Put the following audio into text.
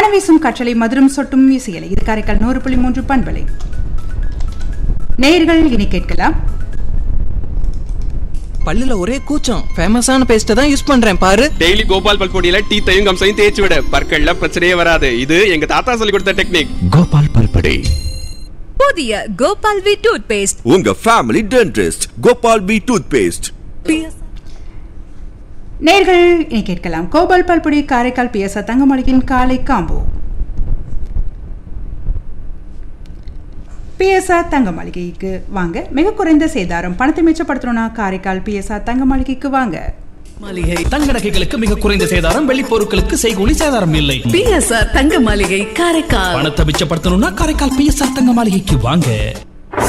மனம் வீசும் கற்றலை மதுரம் சொட்டும் இசையலை. இது காரைக்கால் 100.3 பண்பலை. நேயர்கள் இனி கேட்கலாம். பல்லுல ஒரே கூச்சம், ஃபேமஸான பேஸ்ட் தான் யூஸ் பண்றேன் பாரு. டெய்லி கோபால் பல்பொடியில டீத்தையும் கம்சையும் தேய்ச்சி விட, பற்கள்ல பிரச்சனையே வராது. இது எங்க தாத்தா சொல்லி கொடுத்த டெக்னிக். கோபால் பல்பொடி. புதிய கோபால் வி டூத் பேஸ்ட், உங்க family dentist Gopal we tooth paste. நேயர்கள் இனி கேட்கலாம். கோபால் பல்பொடி காரைக்கால் பிஎஸ்ஆர் தங்கமளியின் காலை காம்போ. பிஎஸ்ஆர் தங்க மாளிகைக்கு வாங்க. மிக குறைந்த சேதாரம். பணத்தை மிச்சப்படுத்தணும்னா காரைக்கால் பிஎஸ்ஆர் தங்க மாளிகைக்கு வாங்க. மாளிகை தங்க நகைகளுக்கு மிக குறைந்த சேதாரம், வெள்ளி பொருட்களுக்கு செய்கூலி சேதாரம் இல்லை. பிஎஸ்ஆர் தங்க மாளிகை காரைக்கால். பணத்தை மிச்சப்படுத்தணும்னா காரைக்கால் பிஎஸ்ஆர் தங்க மாளிகைக்கு வாங்க.